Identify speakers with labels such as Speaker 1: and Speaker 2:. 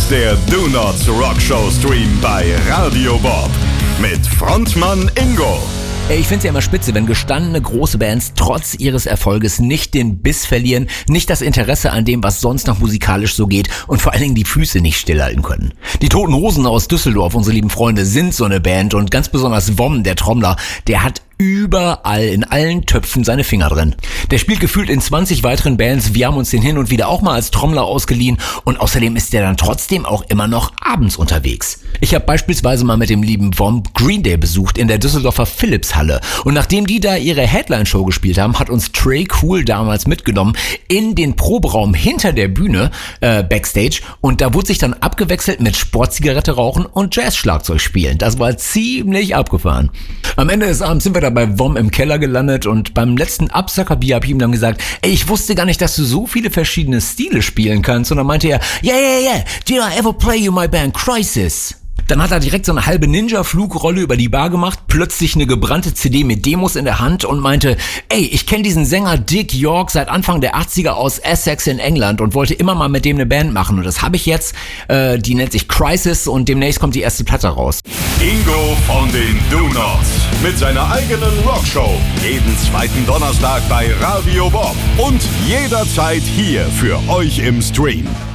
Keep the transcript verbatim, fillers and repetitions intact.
Speaker 1: der Do Nots Rockshow Stream bei Radio Bob mit Frontmann Ingo.
Speaker 2: Ich finde es ja immer spitze, wenn gestandene große Bands trotz ihres Erfolges nicht den Biss verlieren, nicht das Interesse an dem, was sonst noch musikalisch so geht und vor allen Dingen die Füße nicht stillhalten können. Die Toten Hosen aus Düsseldorf, unsere lieben Freunde, sind so eine Band und ganz besonders Wom, der Trommler, der hat überall in allen Töpfen seine Finger drin. Der spielt gefühlt in zwanzig weiteren Bands, wir haben uns den hin und wieder auch mal als Trommler ausgeliehen und außerdem ist der dann trotzdem auch immer noch abends unterwegs. Ich habe beispielsweise mal mit dem lieben Wom Green Day besucht in der Düsseldorfer Philips-Halle und nachdem die da ihre Headline-Show gespielt haben, hat uns Trey Cool damals mitgenommen in den Proberaum hinter der Bühne, äh, Backstage, und da wurde sich dann abgewechselt mit Sportzigarette rauchen und Jazz-Schlagzeug spielen. Das war ziemlich abgefahren. Am Ende des Abends sind wir da bei Wom im Keller gelandet und beim letzten Absackerbier habe ich ihm dann gesagt, ey, ich wusste gar nicht, dass du so viele verschiedene Stile spielen kannst. Und dann meinte er, yeah, yeah, yeah, did I ever play you my band Crisis? Dann hat er direkt so eine halbe Ninja-Flugrolle über die Bar gemacht, plötzlich eine gebrannte C D mit Demos in der Hand und meinte, ey, ich kenne diesen Sänger Dick York seit Anfang der achtziger aus Essex in England und wollte immer mal mit dem eine Band machen. Und das habe ich jetzt, äh, die nennt sich Crisis und demnächst kommt die erste Platte raus.
Speaker 1: Ingo von den Do Nots mit seiner eigenen Rockshow. Jeden zweiten Donnerstag bei Radio Bob und jederzeit hier für euch im Stream.